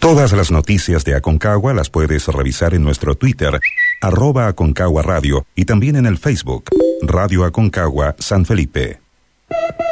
Todas las noticias de Aconcagua las puedes revisar en nuestro Twitter, @Aconcagua Radio, y también en el Facebook, Radio Aconcagua San Felipe.